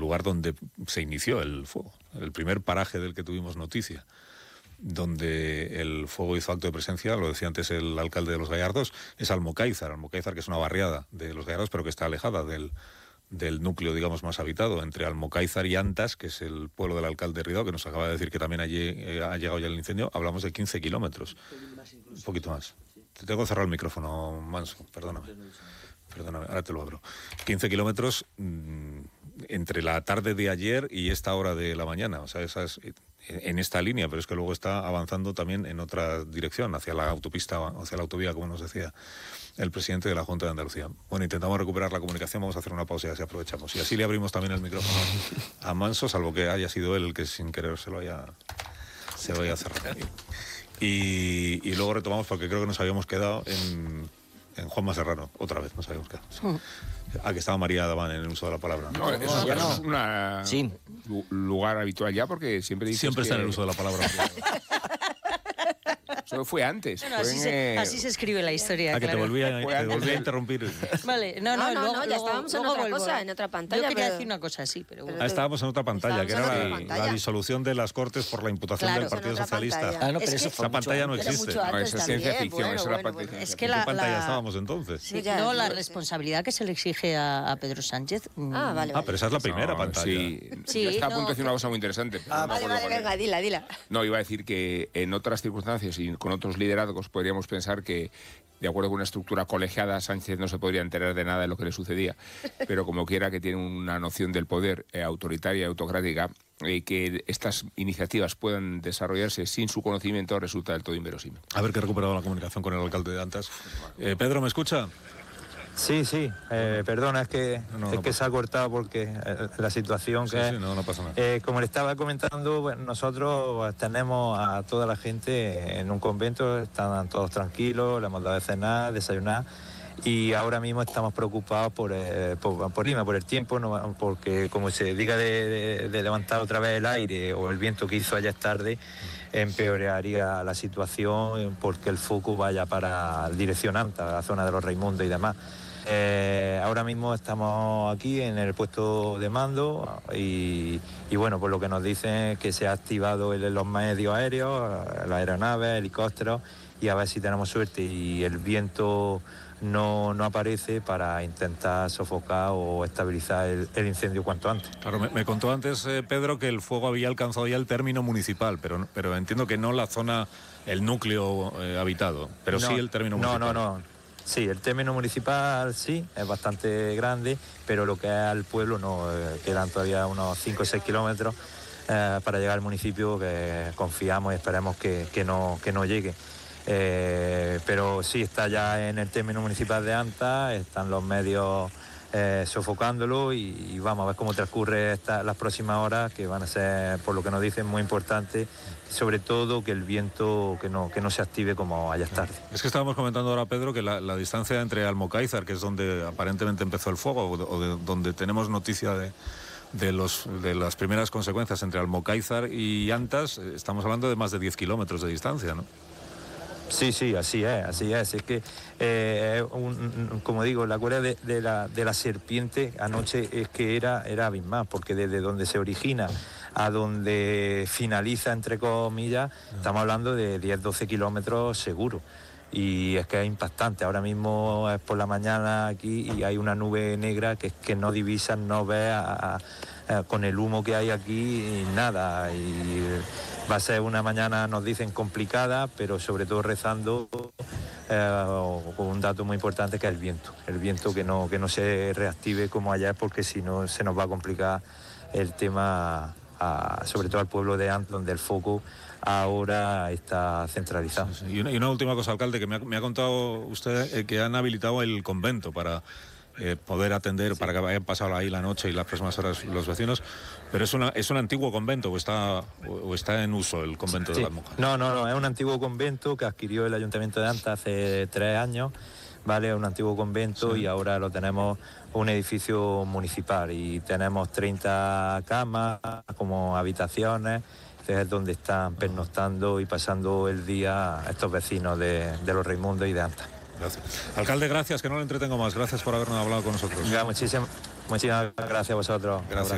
lugar donde se inició el fuego, el primer paraje del que tuvimos noticia, donde el fuego hizo acto de presencia, lo decía antes el alcalde de Los Gallardos, es Almocáizar, que es una barriada de Los Gallardos, pero que está alejada del núcleo, digamos, más habitado, entre Almocáizar y Antas, que es el pueblo del alcalde Ridao, que nos acaba de decir que también allí ha llegado ya el incendio. Hablamos de 15 kilómetros, un poquito más. Te tengo que cerrar el micrófono, Manso, perdóname, ahora te lo abro. 15 kilómetros entre la tarde de ayer y esta hora de la mañana, o sea, en esta línea, pero es que luego está avanzando también en otra dirección, hacia la autopista, hacia la autovía, como nos decía el presidente de la Junta de Andalucía. Bueno, intentamos recuperar la comunicación, vamos a hacer una pausa y así aprovechamos. Y así le abrimos también el micrófono a Manso, salvo que haya sido él el que sin querer se lo haya cerrado. Y luego retomamos, porque creo que nos habíamos quedado en Juanma Serrano, otra vez nos habíamos quedado. Que estaba María Daván en el uso de la palabra. No, es un lugar habitual ya, porque siempre dices siempre está en el uso de la palabra. Eso fue antes. Bueno, así se escribe la historia. Que te volví a interrumpir. Vale, no, ya estábamos en otra cosa, en otra pantalla. Yo quería decir una cosa así, pero bueno. Estábamos en otra pantalla, que era la disolución de las Cortes por la imputación del Partido Socialista. Pero esa pantalla no existe. No, eso es ciencia ficción, eso era pantalla. ¿En qué pantalla estábamos entonces? Sí, no, la responsabilidad que se le exige a Pedro Sánchez. Vale. Pero esa es la primera pantalla. Sí, está a punto de decir una cosa muy interesante. Vale, venga, dila. No, iba a decir que en otras circunstancias y con otros liderazgos podríamos pensar que, de acuerdo con una estructura colegiada, Sánchez no se podría enterar de nada de lo que le sucedía, pero como quiera, que tiene una noción del poder autoritaria y autocrática, que estas iniciativas puedan desarrollarse sin su conocimiento resulta del todo inverosímil. A ver, que he recuperado la comunicación con el alcalde de Antas. Pedro, ¿me escucha? Sí, perdona, es que se ha cortado porque la situación no pasa nada. Como le estaba comentando, bueno, nosotros tenemos a toda la gente en un convento, están todos tranquilos, le hemos dado de cenar, desayunar, y ahora mismo estamos preocupados por el tiempo, no, porque como se diga de levantar otra vez el aire o el viento que hizo ayer tarde, empeoraría la situación porque el foco vaya para dirección Anta, la zona de los Raimundos y demás. Ahora mismo estamos aquí en el puesto de mando y bueno, por lo que nos dicen es que se ha activado los medios aéreos, las aeronaves, helicópteros, y a ver si tenemos suerte y el viento no aparece para intentar sofocar o estabilizar el incendio cuanto antes. Claro, me contó antes Pedro que el fuego había alcanzado ya el término municipal, pero entiendo que no la zona, el núcleo habitado, pero sí el término municipal. No. Sí, el término municipal sí, es bastante grande, pero lo que es al pueblo no, quedan todavía unos 5 o 6 kilómetros para llegar al municipio, que confiamos y esperemos que no llegue. Pero sí, está ya en el término municipal de Anta, están los medios sofocándolo y vamos a ver cómo transcurre las próximas horas, que van a ser, por lo que nos dicen, muy importantes, sobre todo que el viento que no se active como ayer tarde. Es que estábamos comentando ahora, Pedro, que la distancia entre Almocáizar, que es donde aparentemente empezó el fuego, o de donde tenemos noticia de las primeras consecuencias, entre Almocáizar y Antas, estamos hablando de más de 10 kilómetros de distancia, ¿no? Sí, así es. Es que, como digo, la cuerda de la serpiente anoche es que era abismal, porque desde donde se origina a donde finaliza, entre comillas, estamos hablando de 10-12 kilómetros seguro. Y es que es impactante. Ahora mismo es por la mañana aquí y hay una nube negra que es que no divisas, no ves con el humo que hay aquí nada. Y va a ser una mañana, nos dicen, complicada, pero sobre todo rezando con un dato muy importante, que es el viento que no se reactive como ayer, porque si no se nos va a complicar el tema, sobre todo al pueblo de Ant, donde el foco ahora está centralizado. Sí. Y una última cosa, alcalde, que me ha contado usted que han habilitado el convento para poder atender, para que hayan pasado ahí la noche y las próximas horas los vecinos, pero es un antiguo convento o está en uso el convento de las monjas. No, es un antiguo convento que adquirió el Ayuntamiento de Anta hace 3 años, ¿vale? Es un antiguo convento, sí. Y ahora lo tenemos un edificio municipal y tenemos 30 camas como habitaciones, es donde están pernoctando y pasando el día estos vecinos de los Raimundos y de Anta. Gracias. Alcalde, gracias, que no le entretengo más. Gracias por habernos hablado con nosotros. Muchísimas gracias a vosotros. Gracias.